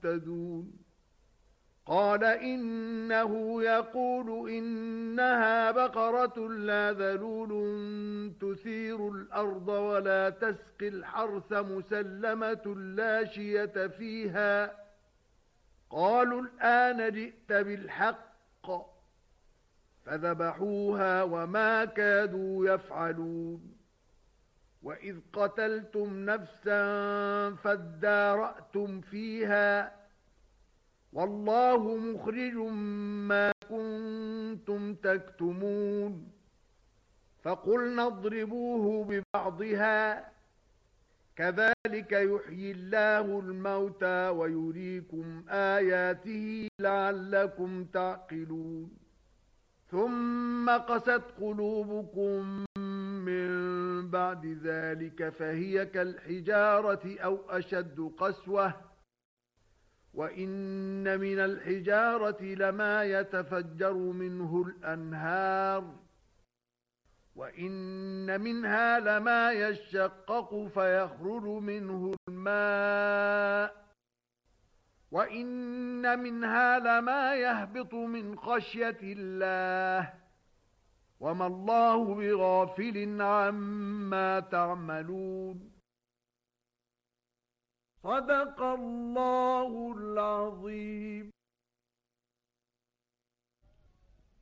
مهتدون قال إنه يقول إنها بقرة لا ذلول تثير الأرض ولا تسقي الحرث مسلمة لا شية فيها قالوا الآن جئت بالحق فذبحوها وما كادوا يفعلون وإذ قتلتم نفسا فادارأتم فيها والله مخرج ما كنتم تكتمون فقلنا اضربوه ببعضها كذلك يحيي الله الموتى ويريكم آياته لعلكم تعقلون ثم قست قلوبكم من بعد ذلك فهي كالحجارة أو أشد قسوة وإن من الحجارة لما يتفجر منه الأنهار وإن منها لما يشقق فيخرج منه الماء وإن منها لما يهبط من خشية الله وما الله بغافل عما تعملون صدق الله العظيم.